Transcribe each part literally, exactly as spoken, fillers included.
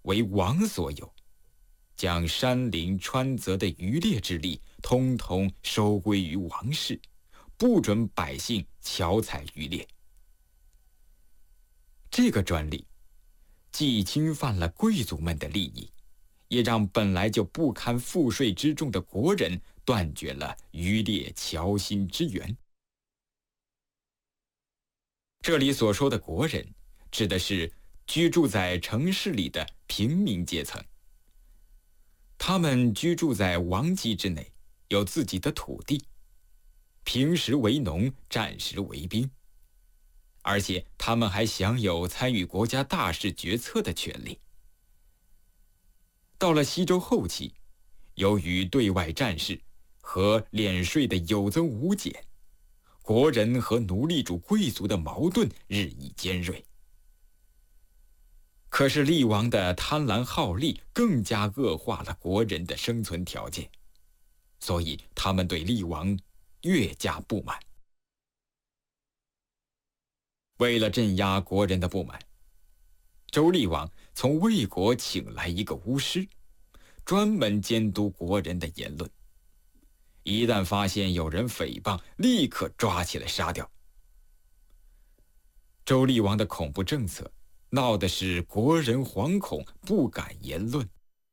为王所有，将山林川泽的渔猎之力通通收归于王室，不准百姓巧采渔猎。这个专利既侵犯了贵族们的利益，也让本来就不堪赋税之重的国人断绝了渔猎侨薪之源。这里所说的国人，指的是居住在城市里的平民阶层。他们居住在王畿之内，有自己的土地，平时为农，战时为兵，而且他们还享有参与国家大事决策的权利。到了西周后期，由于对外战事和敛税的有增无减，国人和奴隶主贵族的矛盾日益尖锐。可是厉王的贪婪好利更加恶化了国人的生存条件，所以他们对厉王越加不满。为了镇压国人的不满，周厉王从魏国请来一个巫师，专门监督国人的言论。一旦发现有人诽谤，立刻抓起来杀掉。周厉王的恐怖政策闹的是国人惶恐，不敢言论。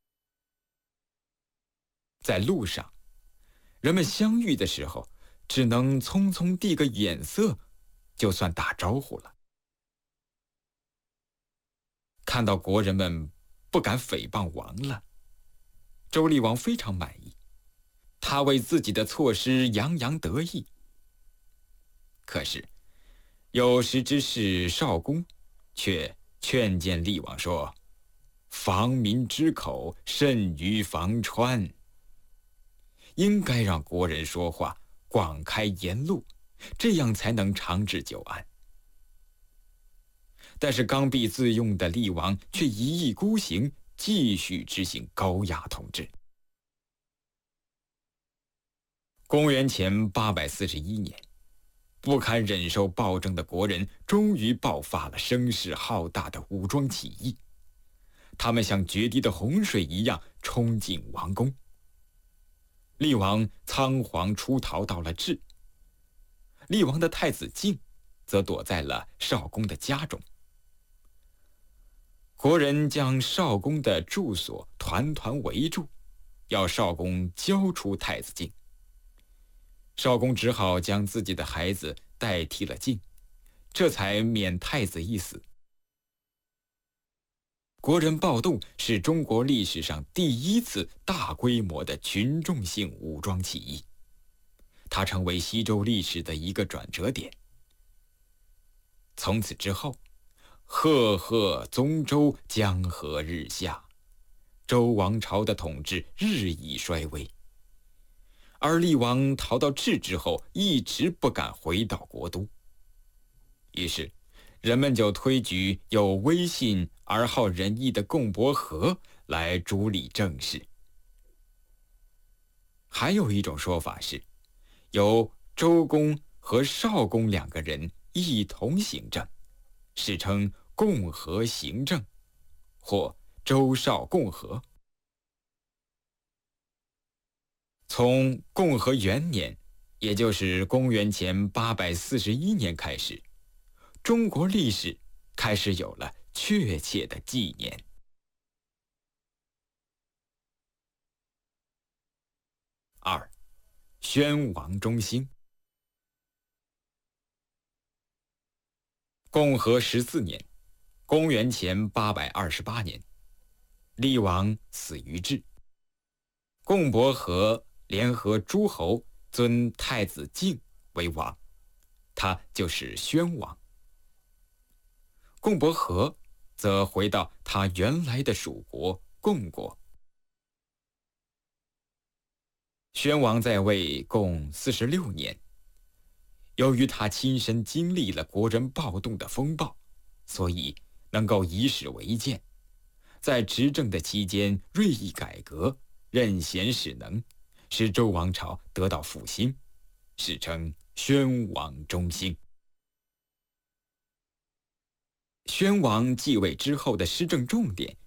在路上，人们相遇的时候，只能匆匆递个眼色，就算打招呼了。看到国人们不敢诽谤王了，周厉王非常满意，他为自己的措施洋洋得意。可是，有识之士少公却劝谏厉王说：“防民之口，甚于防川。应该让国人说话，广开言路，这样才能长治久安。”但是刚愎自用的厉王却一意孤行，继续执行高压统治。公元前八百四十一年，不堪忍受暴政的国人终于爆发了声势浩大的武装起义。他们像决堤的洪水一样冲进王宫。厉王仓皇出逃到了治，厉王的太子敬则躲在了少公的家中。国人将少公的住所团团围住，要少公交出太子敬。少公只好将自己的孩子代替了敬，这才免太子一死。国人暴动是中国历史上第一次大规模的群众性武装起义，它成为西周历史的一个转折点。从此之后，赫赫宗周，江河日下，周王朝的统治日益衰微。而厉王逃到治之后，一直不敢回到国都。于是，人们就推举有威信而好仁义的共伯和来主理政事。还有一种说法是，由周公和少公两个人一同行政，史称共和行政，或周少共和。从共和元年，也就是公元前八百四十一年开始，中国历史开始有了确切的纪年。二，宣王中兴。共和十四年，公元前八百二十八年，厉王死于治，共伯和联合诸侯尊太子敬为王，他就是宣王。共伯和则回到他原来的属国共国。宣王在位共四十六年，由于他亲身经历了国人暴动的风暴，所以能够以史为鉴，在执政的期间锐意改革，任贤使能，使周王朝得到复兴，史称宣王中兴。宣王继位之后的施政重点